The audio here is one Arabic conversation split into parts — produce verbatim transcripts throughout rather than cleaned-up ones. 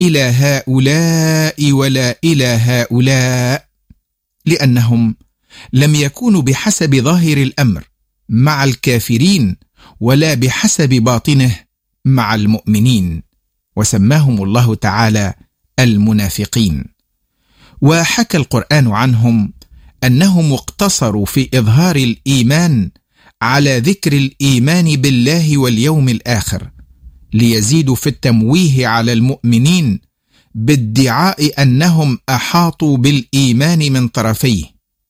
إلى هؤلاء ولا إلى هؤلاء، لأنهم لم يكونوا بحسب ظاهر الأمر مع الكافرين ولا بحسب باطنه مع المؤمنين، وسماهم الله تعالى المنافقين. وحكى القرآن عنهم أنهم اقتصروا في إظهار الإيمان على ذكر الإيمان بالله واليوم الآخر، ليزيدوا في التمويه على المؤمنين بادعاء أنهم أحاطوا بالإيمان من طرفيه،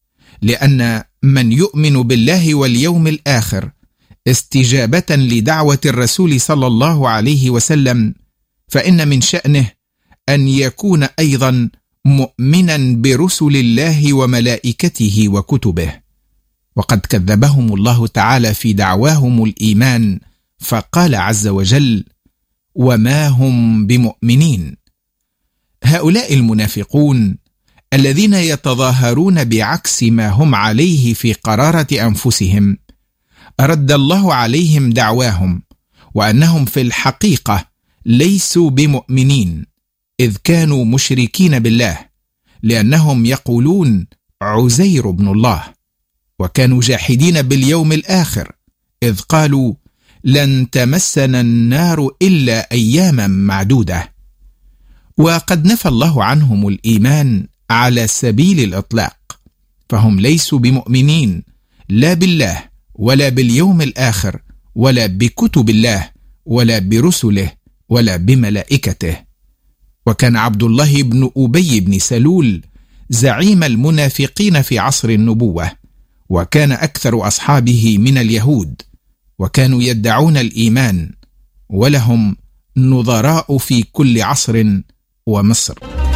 لأن من يؤمن بالله واليوم الآخر استجابة لدعوة الرسول صلى الله عليه وسلم، فإن من شأنه أن يكون أيضا مؤمنا برسل الله وملائكته وكتبه. وقد كذبهم الله تعالى في دعواهم الإيمان، فقال عز وجل: وما هم بمؤمنين. هؤلاء المنافقون الذين يتظاهرون بعكس ما هم عليه في قرارة أنفسهم، رد الله عليهم دعواهم، وأنهم في الحقيقة ليسوا بمؤمنين، إذ كانوا مشركين بالله، لأنهم يقولون عزير بن الله، وكانوا جاحدين باليوم الآخر، إذ قالوا لن تمسنا النار إلا أياما معدودة. وقد نفى الله عنهم الإيمان على سبيل الإطلاق، فهم ليسوا بمؤمنين لا بالله ولا باليوم الآخر ولا بكتب الله ولا برسله ولا بملائكته. وكان عبد الله بن أبي بن سلول زعيم المنافقين في عصر النبوة، وكان أكثر أصحابه من اليهود، وكانوا يدعون الإيمان، ولهم نظراء في كل عصر ومصر.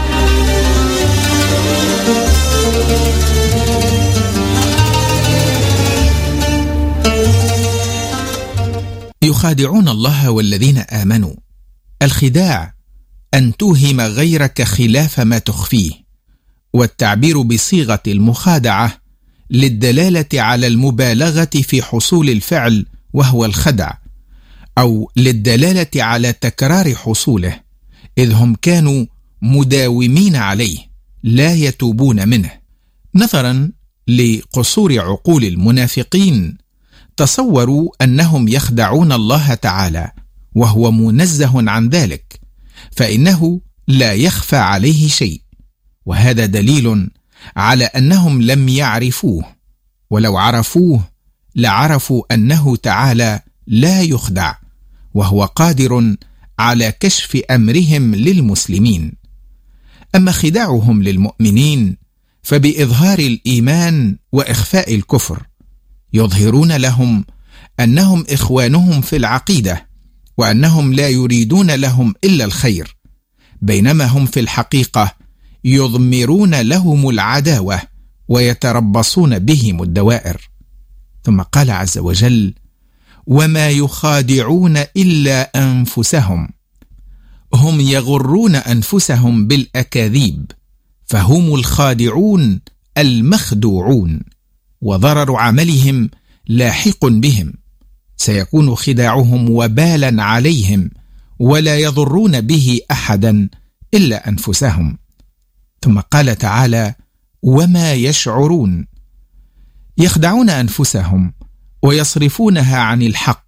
يخادعون الله والذين آمنوا. الخداع أن توهم غيرك خلاف ما تخفيه، والتعبير بصيغة المخادعة للدلالة على المبالغة في حصول الفعل وهو الخدع، أو للدلالة على تكرار حصوله، إذ هم كانوا مداومين عليه لا يتوبون منه. نظرا لقصور عقول المنافقين، تصوروا أنهم يخدعون الله تعالى وهو منزه عن ذلك، فإنه لا يخفى عليه شيء، وهذا دليل على أنهم لم يعرفوه، ولو عرفوه لعرفوا أنه تعالى لا يخدع، وهو قادر على كشف أمرهم للمسلمين. أما خداعهم للمؤمنين فبإظهار الإيمان وإخفاء الكفر، يظهرون لهم أنهم إخوانهم في العقيدة، وأنهم لا يريدون لهم إلا الخير، بينما هم في الحقيقة يضمرون لهم العداوة ويتربصون بهم الدوائر. ثم قال عز وجل: وما يخادعون إلا أنفسهم. هم يغرون أنفسهم بالأكاذيب، فهم الخادعون المخدوعون، وضرر عملهم لاحق بهم، سيكون خداعهم وبالا عليهم، ولا يضرون به أحدا إلا أنفسهم. ثم قال تعالى: وما يشعرون. يخدعون أنفسهم ويصرفونها عن الحق،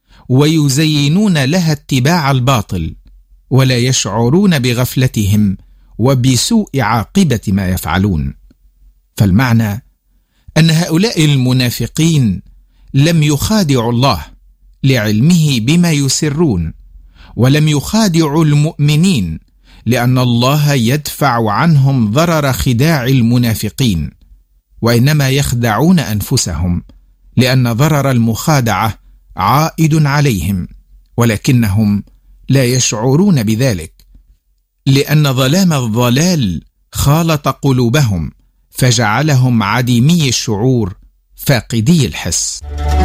ويزينون لها اتباع الباطل، ولا يشعرون بغفلتهم وبسوء عاقبة ما يفعلون. فالمعنى أن هؤلاء المنافقين لم يخادعوا الله لعلمه بما يسرون، ولم يخادعوا المؤمنين لأن الله يدفع عنهم ضرر خداع المنافقين، وإنما يخدعون أنفسهم لأن ضرر المخادعة عائد عليهم، ولكنهم لا يشعرون بذلك، لأن ظلام الضلال خالط قلوبهم فجعلهم عديمي الشعور فاقدي الحس.